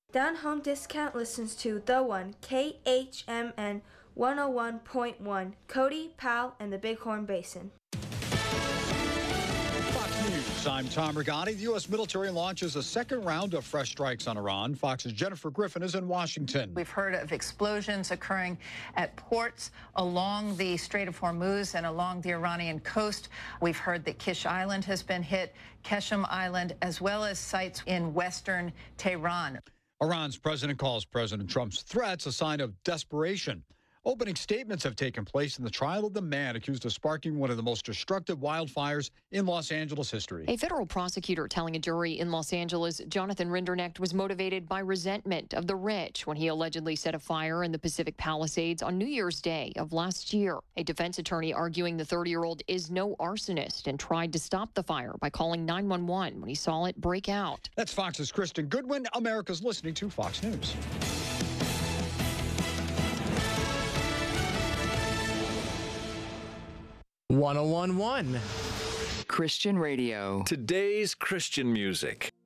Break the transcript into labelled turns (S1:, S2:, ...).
S1: Down Home Discount listens to The One, KHMN 101.1, Cody, Powell, and the Bighorn Basin.
S2: Fox News, I'm Tom Rigotti. The U.S. military launches a second round of fresh strikes on Iran. Fox's Jennifer Griffin is in Washington.
S3: We've heard of explosions occurring at ports along the Strait of Hormuz and along the Iranian coast. We've heard that Kish Island has been hit, Keshem Island, as well as sites in western Tehran.
S2: Iran's president calls President Trump's threats a sign of desperation. Opening statements have taken place in the trial of the man accused of sparking one of the most destructive wildfires in Los Angeles history.
S4: A federal prosecutor telling a jury in Los Angeles Jonathan Rinderknecht was motivated by resentment of the rich when he allegedly set a fire in the Pacific Palisades on New Year's Day of last year. A defense attorney arguing the 30-year-old is no arsonist and tried to stop the fire by calling 911 when he saw it break out.
S2: That's Fox's Kristen Goodwin. America's listening to Fox News.
S5: One Christian Radio.
S6: Today's Christian music.